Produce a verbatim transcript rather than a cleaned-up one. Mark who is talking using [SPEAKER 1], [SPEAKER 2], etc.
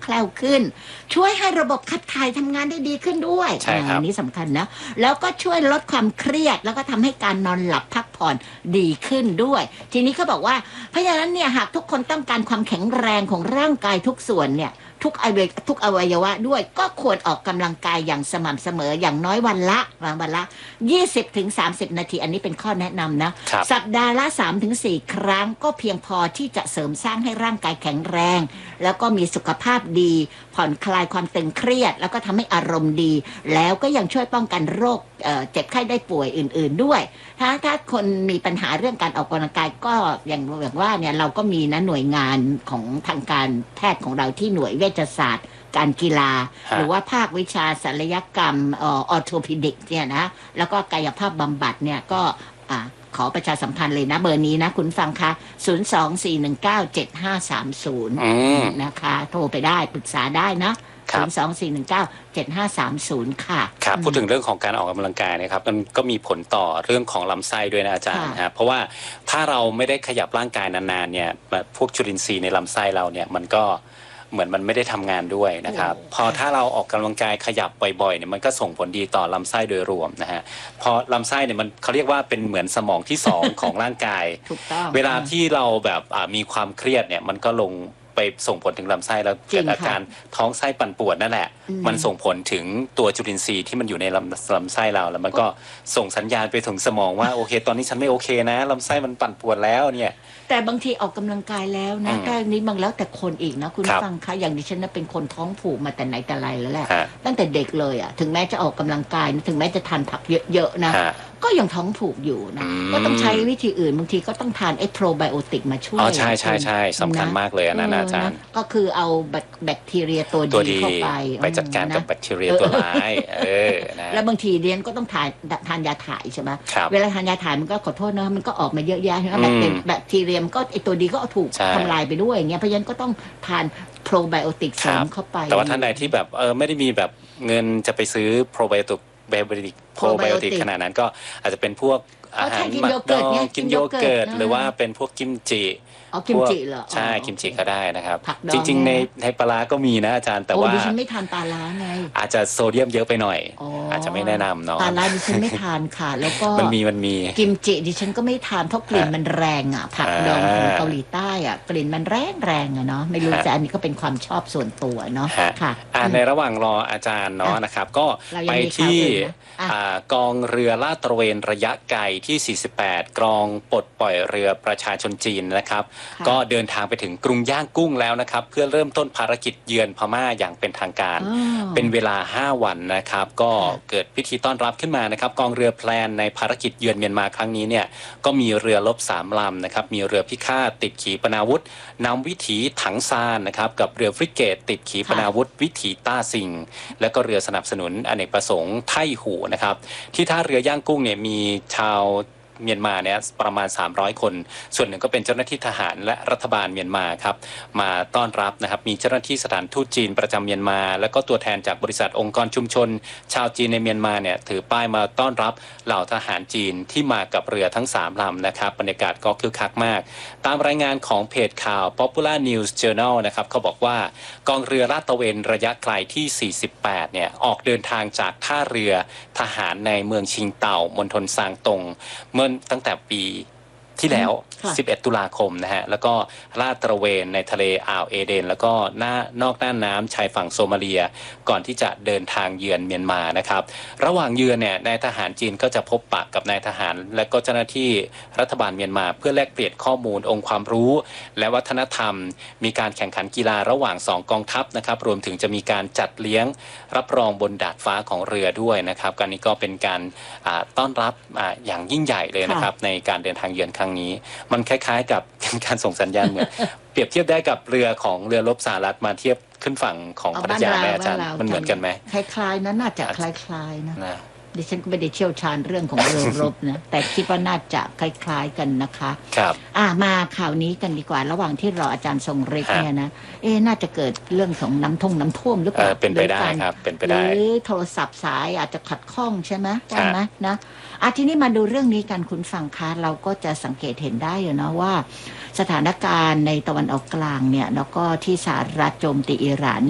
[SPEAKER 1] แคล่วขึ้นช่วยให้ระบบขับถ่ายทำงานได้ดีขึ้นด้วย
[SPEAKER 2] ใช่ครับ
[SPEAKER 1] อันนี้สำคัญนะแล้วก็ช่วยลดความเครียดแล้วก็ทำให้การนอนหลับพักผ่อนดีขึ้นด้วยทีนี้เขาบอกว่าเพราะฉะนั้นเนี่ยหากทุกคนต้องการความแข็งแรงของร่างกายทุกส่วนเนี่ยทุกอวัยทุกอวัยวะด้วยก็ควรออกกำลังกายอย่างสม่ำเสมออย่างน้อยวันละวันละ ยี่สิบถึงสามสิบ นาทีอันนี้เป็นข้อแนะนำนะสัปดาห์ละ สามถึงสี่ ครั้งก็เพียงพอที่จะเสริมสร้างให้ร่างกายแข็งแรงแล้วก็มีสุขภาพดีผ่อนคลายความตึงเครียดแล้วก็ทำให้อารมณ์ดีแล้วก็ยังช่วยป้องกันโรคเอ่อเจ็บไข้ได้ป่วยอื่นๆด้วยถ้าถ้าคนมีปัญหาเรื่องการออกกำลังกายก็อย่างแบบว่าเนี่ยเราก็มีนะหน่วยงานของทางการแพทย์ของเราที่หน่วยเวชศาสตร์การกีฬาหรือว่าภาควิชาศัลยกรรมออร์โทพิดิกเนี่ยนะแล้วก็กายภาพบำบัดเนี่ยก็อ่าขอประชาสัมพันธ์เลยนะเบอร์นี้นะคุณฟังคะศูนย์ สอง สี่ หนึ่ง เก้า เจ็ด ห้า สาม ศูนย์นะคะโทรไปได้ปรึกษาได้นะศูนย์ สอง สี่ หนึ่ง เก้า เจ็ด ห้า สาม ศูนย์ค่ะ
[SPEAKER 2] ครับพูดถึงเรื่องของการออกกำลังกายนะครับมันก็มีผลต่อเรื่องของลำไส้ด้วยนะอาจารย์ครับเพราะว่าถ้าเราไม่ได้ขยับร่างกายนานๆเนี่ยพวกจุลินทรีย์ในลำไส้เราเนี่ยมันก็เหมือนมันไม่ได้ทำงานด้วยนะครับพอถ้าเราออกกำลังกายขยับบ่อยๆเนี่ยมันก็ส่งผลดีต่อลำไส้โดยรวมนะฮะพอลำไส้เนี่ยมันเขาเรียกว่าเป็นเหมือนสมองที่สองของร่างกายเวลาที่เราแบบมีความเครียดเนี่ยมันก็ลงไปส่งผลถึงลำไส้แล้วเกิดอาการท้องไส้ปั่นป่วนนั่นแหละมันส่งผลถึงตัวจุลินทรีย์ที่มันอยู่ในลำลำไส้เราแล้วมันก็ส่งสัญญาณไปถึงสมองว่าโอเคตอนนี้ฉันไม่โอเคนะลำไส้มันปั่นป่วนแล้วเนี่ย
[SPEAKER 1] แต่บางทีออกกำลังกายแล้วนะแต่นี้บางแล้วแต่คนอีกนะคุณฟังคะอย่างดิฉันนะเป็นคนท้องผูกมาแต่ไหนแต่ไรแล้วแหละตั้งแต่เด็กเลยอ่ะถึงแม้จะออกกำลังกายถึงแม้จะทานผักเยอะๆนะก็ยังท้องผูกอยู่นะก็ต้องใช้วิธีอื่นบางทีก็ต้องทานไอ้โปรไบโอติกมาช่วย
[SPEAKER 2] อ๋อใช่ใช่ใช่สำคัญมากเลยนะอาจารย์
[SPEAKER 1] ก็คือเอาแบคทีเรียตัวดีเข้าไป
[SPEAKER 2] ไปจัดการกับแบคทีเรียตัวร้ายเออนะ
[SPEAKER 1] แล้วบางทีเรียนก็ต้องทานทานยาถ่ายใช่ไหมเวลาทานยาถ่ายมันก็ขอโทษนะมันก็ออกมาเยอะแยะใช่ไหมแบคทีเรียมก็ไอตัวดีก็ถูกทำลายไปด้วยอย่างเงี้ยเพราะฉะนั้นก็ต้องทานโปรไบโอติกเสริมเข้าไป
[SPEAKER 2] แต่ว่าท่านใดที่แบบเออไม่ได้มีแบบเงินจะไปซื้อโปรไบโอติกไบโอติกโปรไบโอติกขนาดนั้นก็อาจจะเป็นพวกอาหารหมักดองกินโยเกิร์ตหรือว่าเป็นพวกกิมจิ
[SPEAKER 1] อ๋อกิมจิเหรอ
[SPEAKER 2] ใช่กิมจิก็ได้นะครับจริงๆในในปลาก็มีนะอาจารย์แต่ว่า
[SPEAKER 1] ดิฉันไม่ทานปลาล้าไง
[SPEAKER 2] อาจจะโซเดียมเยอะไปหน่อยอาจจะไม่แนะนำเนาะ
[SPEAKER 1] ปลาล้าดิฉันไม่ทานค่ะแล้วก็
[SPEAKER 2] มันมีมันมี
[SPEAKER 1] กิมจิดิฉันก็ไม่ทานเพราะกลิ่นมันแรงอ่ะผักดองของเกาหลีใต้อ่ะกลิ่นมันแรงแรงอ่ะเนาะไม่รู้แต่อันนี้ก็เป็นความชอบส่วนตัวเนาะค่ะ
[SPEAKER 2] ในระหว่างรออาจารย์เนาะนะครับก็ไปที่กองเรือลาดตระเวนระยะไกลที่สี่สิบแปดกองปลดปล่อยเรือประชาชนจีนนะครับก็เดินทางไปถึงกรุงย่างกุ้งแล้วนะครับเพื่อเริ่มต้นภารกิจเยือนพม่าอย่างเป็นทางการเป็นเวลาห้าวันนะครับก็เกิดพิธีต้อนรับขึ้นมานะครับกองเรือแพลนในภารกิจเยือนเมียนมาครั้งนี้เนี่ยก็มีเรือรบสามลำนะครับมีเรือพิฆาตติดขีปนาวุธนำวิถีถังซานนะครับกับเรือฟริเกตติดขีปนาวุธวิถีต้าซิงและก็เรือสนับสนุนอเนกประสงค์ไทหูนะครับที่ท่าเรือย่างกุ้งเนี่ยมีชาวเมียนมาเนี่ยประมาณสามร้อยคนส่วนหนึ่งก็เป็นเจ้าหน้าที่ทหารและรัฐบาลเมียนมาครับมาต้อนรับนะครับมีเจ้าหน้าที่สถานทูตจีนประจำเมียนมาแล้วก็ตัวแทนจากบริษัทองค์กรชุมชนชาวจีนในเมียนมาเนี่ยถือป้ายมาต้อนรับเหล่าทหารจีนที่มากับเรือทั้งสามลำนะครับบรรยากาศก็คึกคักมากตามรายงานของเพจข่าว Popular News Journal นะครับเขาบอกว่ากองเรือลาดตระเวนระยะไกลที่สี่สิบแปดเนี่ยออกเดินทางจากท่าเรือทหารในเมืองชิงเต่ามณฑลซางตงเมื่อตั้งแต่ปีที่แล้วสิบเอ็ดตุลาคมนะฮะแล้วก็ลาดตระเวนในทะเลอ่าวเอเดนแล้วก็หน้านอกน่านน้ำชายฝั่งโซมาเลียก่อนที่จะเดินทางเยือนเมียนมานะครับระหว่างเยือนเนี่ยนายทหารจีนก็จะพบปะกับนายทหารและก็เจ้าหน้าที่รัฐบาลเมียนมาเพื่อแลกเปลี่ยนข้อมูลองค์ความรู้และวัฒนธรรมมีการแข่งขันกีฬาระหว่างสองกองทัพนะครับรวมถึงจะมีการจัดเลี้ยงรับรองบนดาดฟ้าของเรือด้วยนะครับการนี้ก็เป็นการต้อนรับอย่างยิ่งใหญ่เลยนะครับในการเดินทางเยือนครั้งนี้มันคล้ายๆกับการส่งสัญญาณเหมือนเปรียบเทียบได้กับเรือของเรือรบสหรัฐมาเทียบขึ้นฝั่งของพัทยาแม่อาจารย์มันเหมือนกันไหม
[SPEAKER 1] คล้ายๆนะน่าจะคล้ายๆนะดิฉันก็ไม่ได้เชี่ยวชาญเรื่องของเรือรบนะแต่คิดว่าน่าจะคล้ายๆกันนะคะ
[SPEAKER 2] ครับ
[SPEAKER 1] อ่ามาข่าวนี้กันดีกว่าระหว่างที่รออาจารย์ทรงฤทธิ์เนี่ยนะเอ๊น่าจะเกิดเรื่องของน้ำท่งน้ำท่วมหรือเปล่า
[SPEAKER 2] เป็นไปได้ครับเป็นไปได้
[SPEAKER 1] หรือโทรศัพท์สายอาจจะขัดข้องใช่ไหมใช่ไหมนะอ่ะทีนี้มาดูเรื่องนี้กันคุณฟังคะเราก็จะสังเกตเห็นได้อยู่นะว่าสถานการณ์ในตะวันออกกลางเนี่ยแล้วก็ที่สหรัฐโจมตีอิหร่าน